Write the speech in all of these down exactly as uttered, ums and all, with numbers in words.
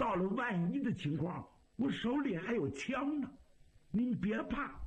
到了万一的情况，我手里还有枪呢，您别怕。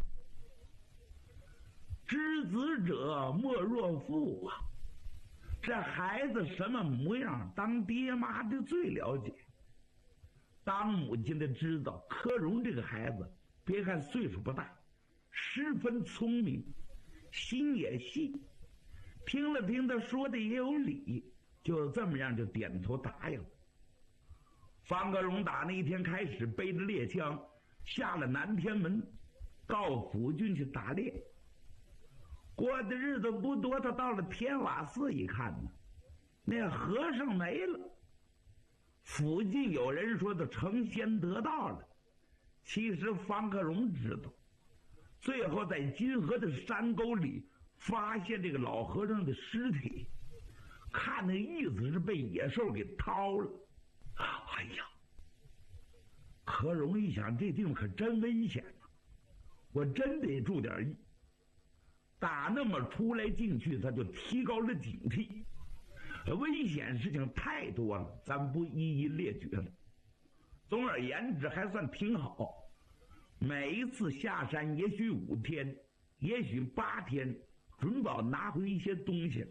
知子者莫若父啊，这孩子什么模样，当爹妈的最了解。当母亲的知道柯荣这个孩子，别看岁数不大，十分聪明，心也细。听了听他说的也有理，就这么样就点头答应了。方克荣打那一天开始，背着猎枪下了南天门，到府郡去打猎。过的日子不多，他到了天瓦寺一看呢，那和尚没了。附近有人说他成仙得道了，其实方克荣知道。最后在金河的山沟里发现这个老和尚的尸体，看那意思是被野兽给掏了。哎呀，柯荣一想，这地方可真危险啊，我真得注点意。打那么出来进去，他就提高了警惕。危险事情太多了，咱不一一列举了。总而言之，还算挺好。每一次下山，也许五天，也许八天，准保拿回一些东西来。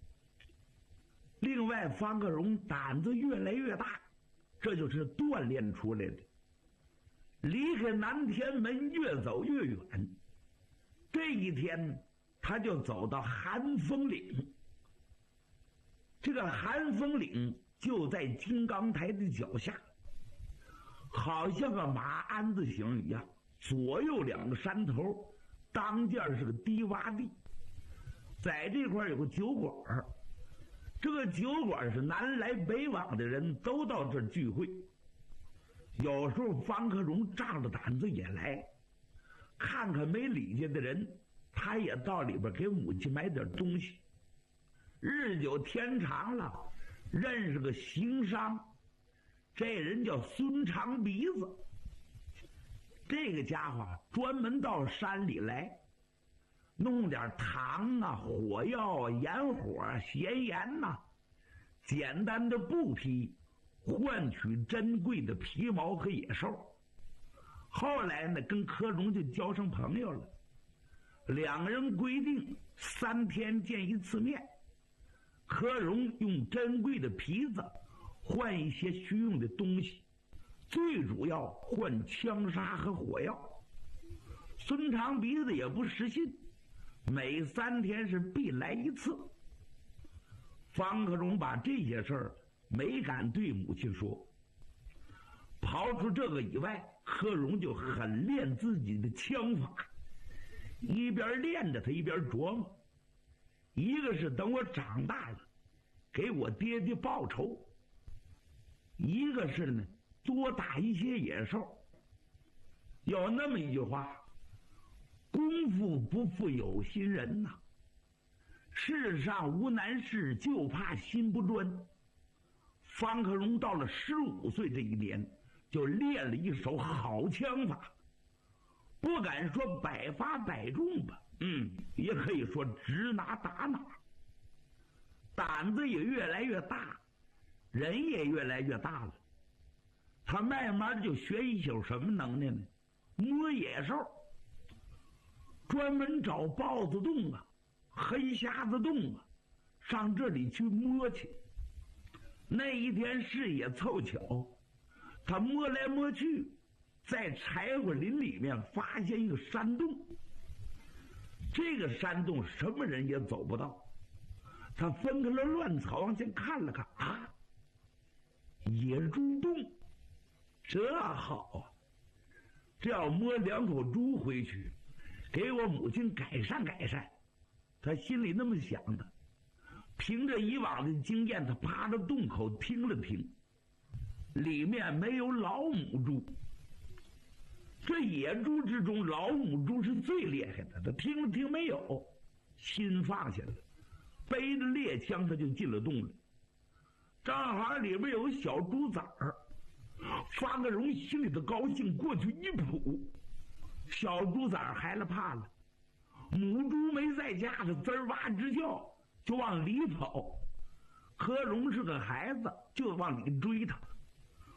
另外，方克荣胆子越来越大，这就是锻炼出来的。离开南天门越走越远，这一天他就走到寒风岭。这个寒风岭就在金刚台的脚下，好像个马鞍子形一样，左右两个山头，当间是个低洼地。在这块有个酒馆，这个酒馆是南来北往的人都到这儿聚会。有时候方克荣仗着胆子也来，看看没理解的人，他也到里边给母亲买点东西。日久天长了，认识个行商，这人叫孙长鼻子。这个家伙专门到山里来，弄点糖啊、火药啊、盐火啊、咸盐呐、啊，简单的布匹换取珍贵的皮毛和野兽。后来呢，跟柯荣就交上朋友了，两个人规定三天见一次面。柯荣用珍贵的皮子换一些需用的东西，最主要换枪杀和火药。孙长鼻子也不失信，每三天是必来一次。方克荣把这些事儿没敢对母亲说。刨除这个以外，柯荣就很练自己的枪法，一边练着他一边琢磨，一个是等我长大了给我爹爹报仇，一个是呢多打一些野兽。有那么一句话，功夫不负有心人呐，世上无难事，就怕心不专。方克荣到了十五岁这一年，就练了一手好枪法，不敢说百发百中吧，嗯，也可以说指哪打哪。胆子也越来越大，人也越来越大了。他慢慢就学一手什么能耐呢？摸野兽，专门找豹子洞啊、黑瞎子洞啊，上这里去摸去。那一天是也凑巧，他摸来摸去，在柴火林里面发现一个山洞。这个山洞什么人也走不到，他分开了乱草往前看了看，啊，野猪洞，这好啊！这要摸两口猪回去，给我母亲改善改善。他心里那么想的。凭着以往的经验，他爬到洞口听了听，里面没有老母猪。这野猪之中，老母猪是最厉害的。他听了听没有，心放下了，背着猎枪他就进了洞里。正好里边有个小猪崽儿，方克荣心里的高兴，过去一扑，小猪崽儿害了怕了，母猪没在家，是滋儿哇直叫，就往里跑。柯荣是个孩子，就往里追他。